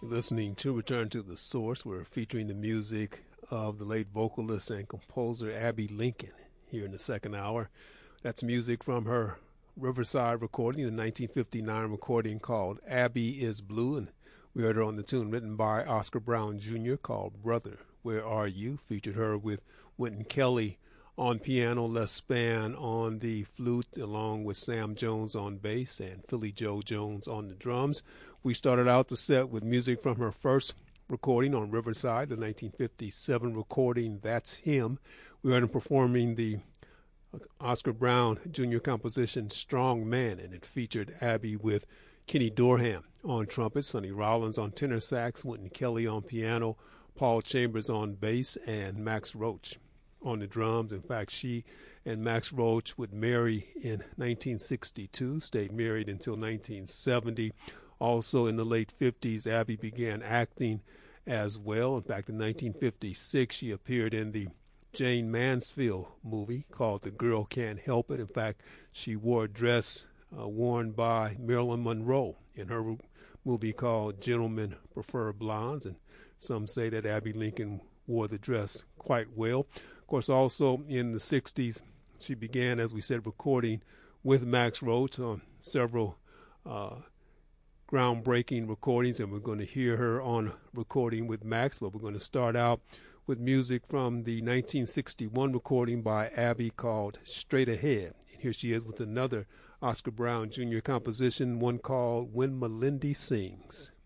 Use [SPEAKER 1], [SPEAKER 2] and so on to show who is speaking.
[SPEAKER 1] Listening to Return to the Source, we're featuring the music of the late vocalist and composer Abbey Lincoln here in the second hour. That's music from her Riverside recording, a 1959 recording called Abbey is Blue, and we heard her on the tune written by Oscar Brown Jr. called Brother, Where Are You? Featured her with Wynton Kelly on piano, Les Spann on the flute, along with Sam Jones on bass and Philly Joe Jones on the drums. We started out the set with music from her first recording on Riverside, the 1957 recording, That's Him. We heard him performing the Oscar Brown Jr. composition, Strong Man, and it featured Abbey with Kenny Dorham on trumpet, Sonny Rollins on tenor sax, Wynton Kelly on piano, Paul Chambers on bass, and Max Roach on the drums. In fact, she and Max Roach would marry in 1962, stayed married until 1970. Also in the late 50s, Abbey began acting as well. In fact, in 1956, she appeared in the Jane Mansfield movie called The Girl Can't Help It. In fact, she wore a dress worn by Marilyn Monroe in her movie called Gentlemen Prefer Blondes, and some say that Abbey Lincoln wore the dress quite well. Of course, also in the 60s, she began, as we said, recording with Max Roach on several groundbreaking recordings, and we're going to hear her on recording with Max, but we're going to start out with music from the 1961 recording by Abbey called Straight Ahead. And here she is with another Oscar Brown Jr. composition, one called When Melindy Sings.